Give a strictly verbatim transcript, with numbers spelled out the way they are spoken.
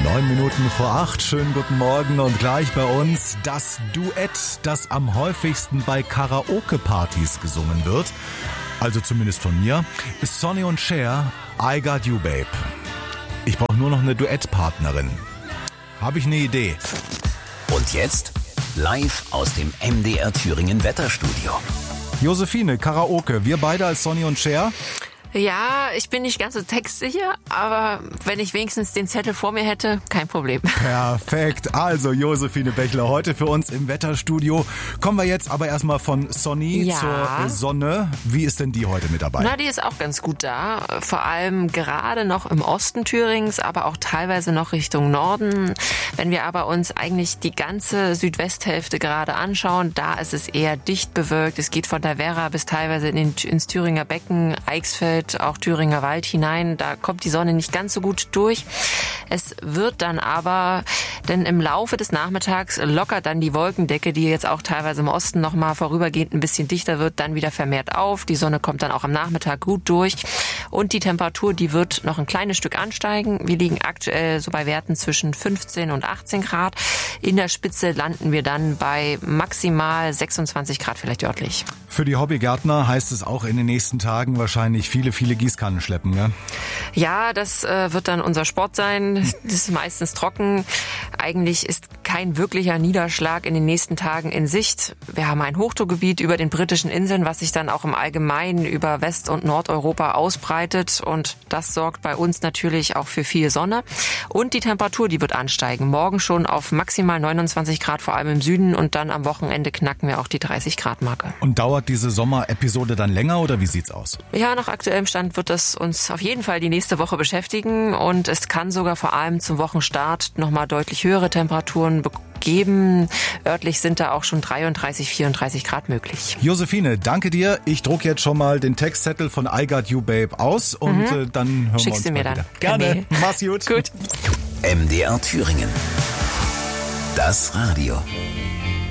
Neun Minuten vor acht, schönen guten Morgen und gleich bei uns das Duett, das am häufigsten bei Karaoke-Partys gesungen wird, also zumindest von mir, ist Sonny und Cher, I Got You Babe. Ich brauche nur noch eine Duettpartnerin. Habe ich eine Idee? Und jetzt live aus dem M D R Thüringen Wetterstudio. Josephine, Karaoke, wir beide als Sonny und Cher? Ja, ich bin nicht ganz so textsicher, aber wenn ich wenigstens den Zettel vor mir hätte, kein Problem. Perfekt. Also Josephine Bechler heute für uns im Wetterstudio. Kommen wir jetzt aber erstmal von Sonny ja. zur Sonne. Wie ist denn die heute mit dabei? Na, die ist auch ganz gut da. Vor allem gerade noch im Osten Thürings, aber auch teilweise noch Richtung Norden. Wenn wir aber uns eigentlich die ganze Südwesthälfte gerade anschauen, da ist es eher dicht bewölkt. Es geht von der Werra bis teilweise in den, ins Thüringer Becken, Eichsfeld, auch Thüringer Wald hinein. Da kommt die Sonne nicht ganz so gut durch. Es wird dann aber, denn im Laufe des Nachmittags lockert dann die Wolkendecke, die jetzt auch teilweise im Osten noch mal vorübergehend ein bisschen dichter wird, dann wieder vermehrt auf. Die Sonne kommt dann auch am Nachmittag gut durch und die Temperatur, die wird noch ein kleines Stück ansteigen. Wir liegen aktuell so bei Werten zwischen fünfzehn und achtzehn Grad. In der Spitze landen wir dann bei maximal sechsundzwanzig Grad vielleicht örtlich. Für die Hobbygärtner heißt es auch in den nächsten Tagen wahrscheinlich viele, viele Gießkannen schleppen, ne? Ja, das äh, wird dann unser Sport sein. Das ist meistens trocken. Eigentlich ist kein wirklicher Niederschlag in den nächsten Tagen in Sicht. Wir haben ein Hochdruckgebiet über den britischen Inseln, was sich dann auch im Allgemeinen über West- und Nordeuropa ausbreitet. Und das sorgt bei uns natürlich auch für viel Sonne. Und die Temperatur, die wird ansteigen. Morgen schon auf maximal neunundzwanzig Grad, vor allem im Süden. Und dann am Wochenende knacken wir auch die dreißig Grad Marke. Und dauert diese Sommerepisode dann länger oder wie sieht's aus? Ja, nach aktuellem Stand wird das uns auf jeden Fall die nächste Woche beschäftigen. Und es kann sogar vor allem zum Wochenstart nochmal deutlich höhere Temperaturen geben. Örtlich sind da auch schon dreiunddreißig, vierunddreißig Grad möglich. Josephine, danke dir. Ich drucke jetzt schon mal den Textzettel von I Got You Babe aus und mhm. äh, dann hören Schickst wir uns du mir mal dann. wieder. Gerne. Mach's gut. Gut. M D R Thüringen. Das Radio.